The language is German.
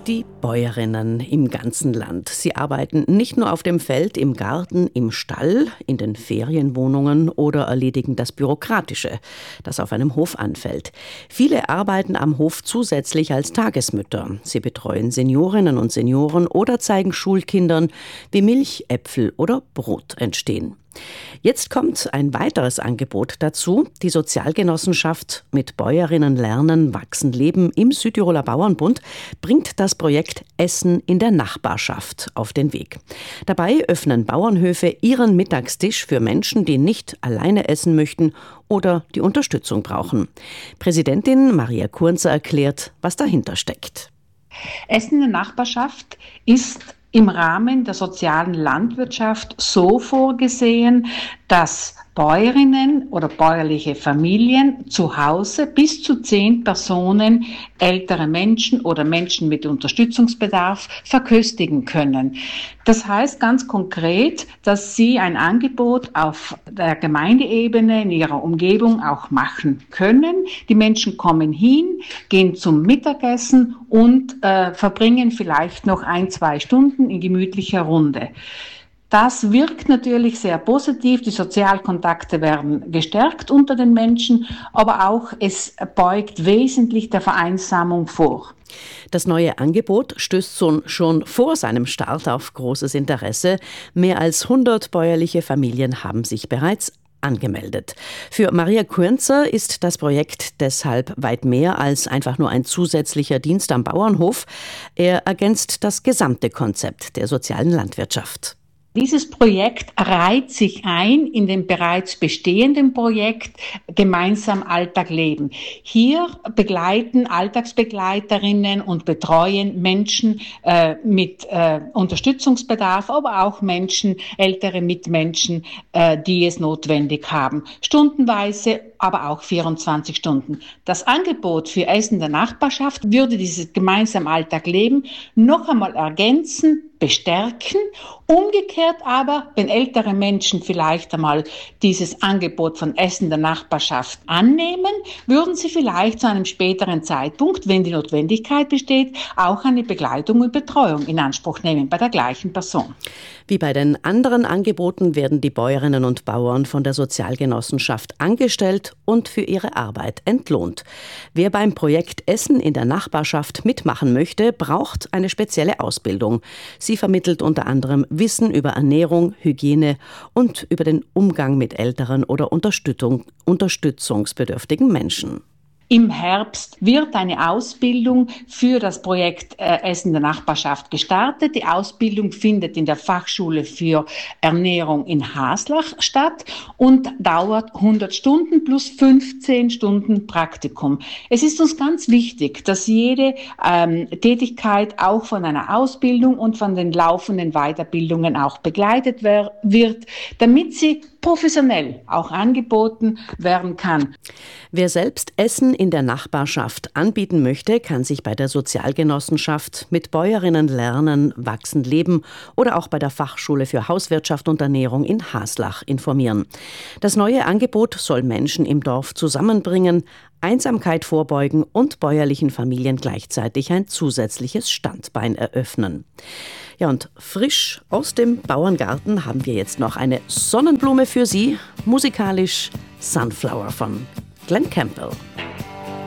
Die Bäuerinnen im ganzen Land. Sie arbeiten nicht nur auf dem Feld, im Garten, im Stall, in den Ferienwohnungen oder erledigen das Bürokratische, das auf einem Hof anfällt. Viele arbeiten am Hof zusätzlich als Tagesmütter. Sie betreuen Seniorinnen und Senioren oder zeigen Schulkindern, wie Milch, Äpfel oder Brot entstehen. Jetzt kommt ein weiteres Angebot dazu. Die Sozialgenossenschaft mit Bäuerinnen lernen, wachsen, leben im Südtiroler Bauernbund bringt das Projekt Essen in der Nachbarschaft auf den Weg. Dabei öffnen Bauernhöfe ihren Mittagstisch für Menschen, die nicht alleine essen möchten oder die Unterstützung brauchen. Präsidentin Maria Kurnzer erklärt, was dahinter steckt. Essen in der Nachbarschaft ist im Rahmen der sozialen Landwirtschaft so vorgesehen, dass Bäuerinnen oder bäuerliche Familien zu Hause bis zu 10 Personen, ältere Menschen oder Menschen mit Unterstützungsbedarf verköstigen können. Das heißt ganz konkret, dass sie ein Angebot auf der Gemeindeebene in ihrer Umgebung auch machen können. Die Menschen kommen hin, gehen zum Mittagessen und verbringen vielleicht noch 1-2 Stunden in gemütlicher Runde. Das wirkt natürlich sehr positiv, die Sozialkontakte werden gestärkt unter den Menschen, aber auch es beugt wesentlich der Vereinsamung vor. Das neue Angebot stößt schon vor seinem Start auf großes Interesse. Mehr als 100 bäuerliche Familien haben sich bereits angemeldet. Für Maria Kurnzer ist das Projekt deshalb weit mehr als einfach nur ein zusätzlicher Dienst am Bauernhof. Er ergänzt das gesamte Konzept der sozialen Landwirtschaft. Dieses Projekt reiht sich ein in dem bereits bestehenden Projekt Gemeinsam Alltag leben. Hier begleiten Alltagsbegleiterinnen und betreuen Menschen mit Unterstützungsbedarf, aber auch Menschen, ältere Mitmenschen, die es notwendig haben. Stundenweise, aber auch 24 Stunden. Das Angebot für Essen der Nachbarschaft würde dieses Gemeinsam Alltag leben noch einmal ergänzen, bestärken. Umgekehrt aber, wenn ältere Menschen vielleicht einmal dieses Angebot von Essen der Nachbarschaft annehmen, würden sie vielleicht zu einem späteren Zeitpunkt, wenn die Notwendigkeit besteht, auch eine Begleitung und Betreuung in Anspruch nehmen bei der gleichen Person. Wie bei den anderen Angeboten werden die Bäuerinnen und Bauern von der Sozialgenossenschaft angestellt und für ihre Arbeit entlohnt. Wer beim Projekt Essen in der Nachbarschaft mitmachen möchte, braucht eine spezielle Ausbildung. Sie vermittelt unter anderem Wissen über Ernährung, Hygiene und über den Umgang mit älteren oder unterstützungsbedürftigen Menschen. Im Herbst wird eine Ausbildung für das Projekt Essen in der Nachbarschaft gestartet. Die Ausbildung findet in der Fachschule für Ernährung in Haslach statt und dauert 100 Stunden plus 15 Stunden Praktikum. Es ist uns ganz wichtig, dass jede Tätigkeit auch von einer Ausbildung und von den laufenden Weiterbildungen auch begleitet wird, damit sie professionell auch angeboten werden kann. Wer selbst Essen in der Nachbarschaft anbieten möchte, kann sich bei der Sozialgenossenschaft mit Bäuerinnen lernen, wachsen, leben oder auch bei der Fachschule für Hauswirtschaft und Ernährung in Haslach informieren. Das neue Angebot soll Menschen im Dorf zusammenbringen, Einsamkeit vorbeugen und bäuerlichen Familien gleichzeitig ein zusätzliches Standbein eröffnen. Ja, und frisch aus dem Bauerngarten haben wir jetzt noch eine Sonnenblume für Sie, musikalisch Sunflower von Glen Campbell.